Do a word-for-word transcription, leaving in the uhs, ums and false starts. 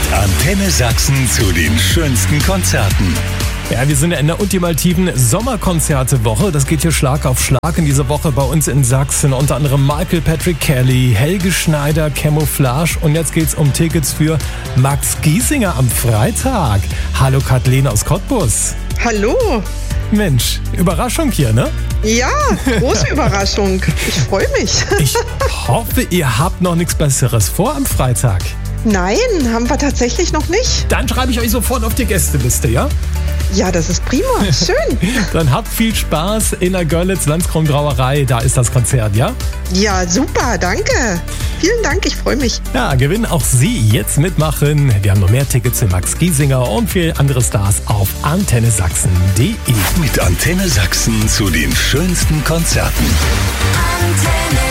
Antenne Sachsen zu den schönsten Konzerten. Ja, wir sind ja in der ultimativen Sommerkonzerte-Woche. Das geht hier Schlag auf Schlag in dieser Woche bei uns in Sachsen. Unter anderem Michael Patrick Kelly, Helge Schneider, Camouflage. Und jetzt geht's um Tickets für Max Giesinger am Freitag. Hallo Kathleen aus Cottbus. Hallo. Mensch, Überraschung hier, ne? Ja, große Überraschung. Ich freue mich. Ich hoffe, ihr habt noch nichts Besseres vor am Freitag. Nein, haben wir tatsächlich noch nicht. Dann schreibe ich euch sofort auf die Gästeliste, ja? Ja, das ist prima. Schön. Dann habt viel Spaß in der Görlitz-Landskron-Brauerei. Da ist das Konzert, ja? Ja, super, danke. Vielen Dank, ich freue mich. Ja, gewinnen auch Sie jetzt mitmachen. Wir haben noch mehr Tickets für Max Giesinger und viele andere Stars auf antenne sachsen punkt de. Mit Antenne Sachsen zu den schönsten Konzerten. Antenne